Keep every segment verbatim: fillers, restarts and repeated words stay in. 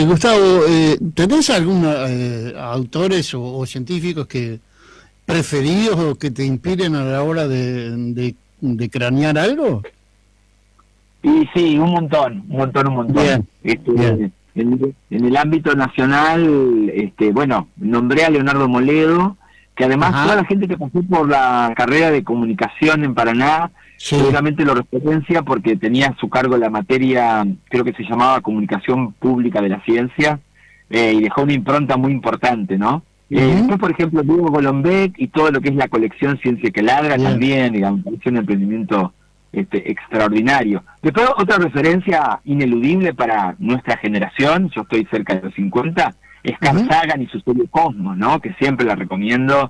Eh, Gustavo, eh, ¿tenés algunos eh, autores o, o científicos que preferidos o que te inspiren a la hora de, de, de cranear algo? Y sí, un montón, un montón, un montón. Bien, Este, bien. en, en el ámbito nacional, este, bueno, nombré a Leonardo Moledo, que además toda Ajá, la gente que pasó por la carrera de comunicación en Paraná sí, seguramente lo referencia porque tenía a su cargo la materia, creo que se llamaba Comunicación Pública de la Ciencia, eh, y dejó una impronta muy importante, ¿no? Eh, ujú, después, por ejemplo, Diego Golombek y todo lo que es la colección Ciencia que Ladra bien, también, digamos, es un emprendimiento este, extraordinario. Después, otra referencia ineludible para nuestra generación, yo estoy cerca de los cincuenta, es Carl ujú, Sagan y su serie Cosmos, ¿no? Que siempre la recomiendo.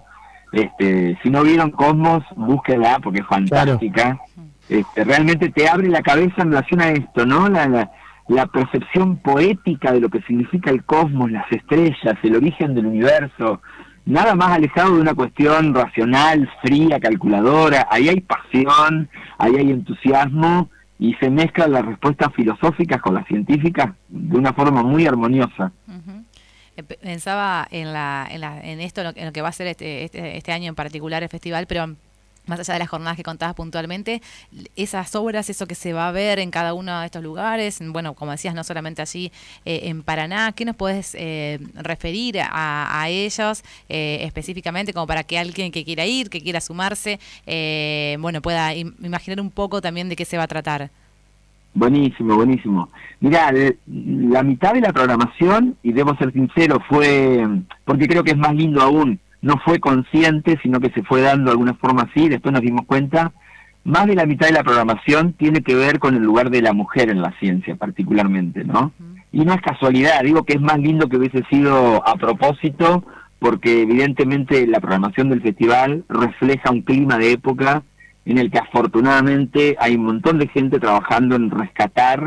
Este, si no vieron Cosmos, búsquenla porque es claro. fantástica. Este, realmente te abre la cabeza en relación a esto, ¿no? La, la, la percepción poética de lo que significa el cosmos, las estrellas, el origen del universo, nada más alejado de una cuestión racional, fría, calculadora. Ahí hay pasión, ahí hay entusiasmo y se mezclan las respuestas filosóficas con las científicas de una forma muy armoniosa. Ujú. Eh, pe- Pensaba en la, en la, en esto, en lo, que en lo que va a ser este, este, este año en particular el festival, pero más allá de las jornadas que contabas puntualmente, l- esas obras, eso que se va a ver en cada uno de estos lugares, en- bueno, como decías, no solamente allí eh, en Paraná, ¿qué nos puedes eh, referir a, a ellos eh, específicamente, como para que alguien que quiera ir, que quiera sumarse, eh, bueno, pueda im- imaginar un poco también de qué se va a tratar? Buenísimo, buenísimo. Mirá, de- la mitad de la programación, y debo ser sincero, fue, porque creo que es más lindo aún, no fue consciente, sino que se fue dando de alguna forma así, después nos dimos cuenta, más de la mitad de la programación tiene que ver con el lugar de la mujer en la ciencia, particularmente, ¿no? Ujú. Y no es casualidad, digo que es más lindo que hubiese sido a propósito, porque evidentemente la programación del festival refleja un clima de época en el que afortunadamente hay un montón de gente trabajando en rescatar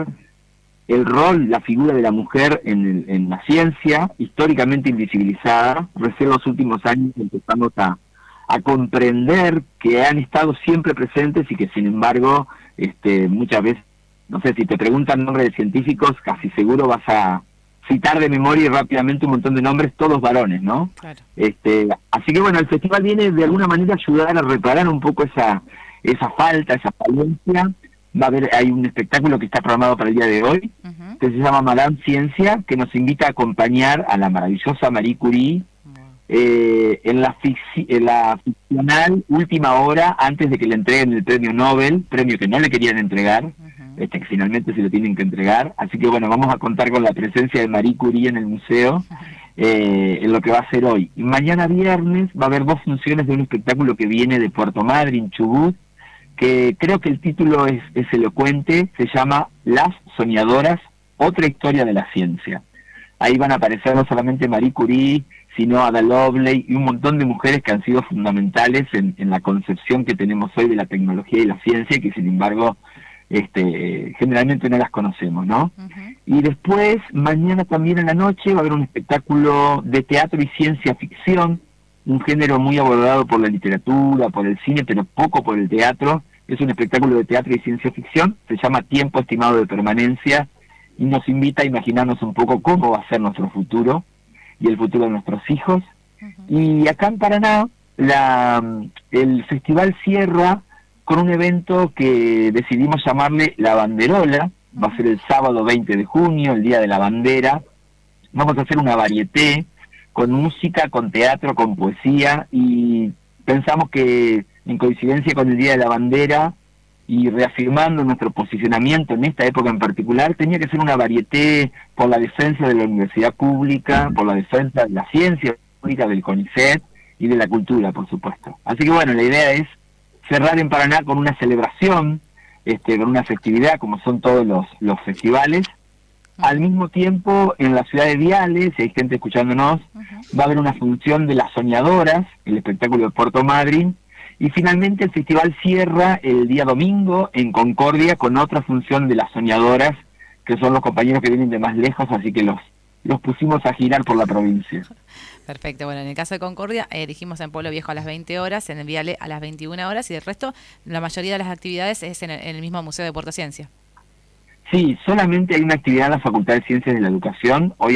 el rol, la figura de la mujer en, el, en la ciencia, históricamente invisibilizada. Recién los últimos años empezamos a, a comprender que han estado siempre presentes y que sin embargo este, muchas veces, no sé, si te preguntan nombres de científicos, casi seguro vas a citar de memoria y rápidamente un montón de nombres, todos varones, ¿no? Claro. Este, así que bueno, el festival viene de alguna manera a ayudar a reparar un poco esa esa falta, esa falencia. Va a haber, hay un espectáculo que está programado para el día de hoy, Ujú. que se llama Madame Ciencia, que nos invita a acompañar a la maravillosa Marie Curie Wow. eh, en, la ficci- en la ficcional última hora antes de que le entreguen el premio Nobel, premio que no le querían entregar, Ujú. este que finalmente se lo tienen que entregar. Así que bueno, vamos a contar con la presencia de Marie Curie en el museo, eh, en lo que va a ser hoy. Y mañana viernes va a haber dos funciones de un espectáculo que viene de Puerto Madryn, Chubut, que creo que el título es, es elocuente, se llama Las Soñadoras, otra historia de la ciencia. Ahí van a aparecer no solamente Marie Curie, sino Ada Lovelace y un montón de mujeres que han sido fundamentales en, en la concepción que tenemos hoy de la tecnología y la ciencia, y que sin embargo este, generalmente no las conocemos, ¿no? Ujú. Y después, mañana también en la noche, va a haber un espectáculo de teatro y ciencia ficción, un género muy abordado por la literatura, por el cine, pero poco por el teatro. Es un espectáculo de teatro y ciencia ficción, se llama Tiempo Estimado de Permanencia, y nos invita a imaginarnos un poco cómo va a ser nuestro futuro y el futuro de nuestros hijos. Ujú. Y acá en Paraná, la, el festival cierra con un evento que decidimos llamarle La Banderola. Va a ser el sábado veinte de junio, el Día de la Bandera. Vamos a hacer una varieté con música, con teatro, con poesía, y pensamos que en coincidencia con el Día de la Bandera y reafirmando nuestro posicionamiento en esta época en particular, tenía que ser una varieté por la defensa de la universidad pública, por la defensa de la ciencia pública, del CONICET y de la cultura, por supuesto. Así que bueno, la idea es cerrar en Paraná con una celebración, este, con una festividad, como son todos los, los festivales. Al mismo tiempo, en la ciudad de Viales, si hay gente escuchándonos, Ujú. va a haber una función de Las Soñadoras, el espectáculo de Puerto Madryn, y finalmente el festival cierra el día domingo en Concordia con otra función de Las Soñadoras, que son los compañeros que vienen de más lejos, así que los, los pusimos a girar por la provincia. Perfecto, bueno, en el caso de Concordia, eh, dijimos en Pueblo Viejo a las veinte horas, en el Viale a las veintiuna horas, y el resto, la mayoría de las actividades es en el, en el mismo Museo de Puerto Ciencia. Sí, solamente hay una actividad en la Facultad de Ciencias de la Educación. Hoy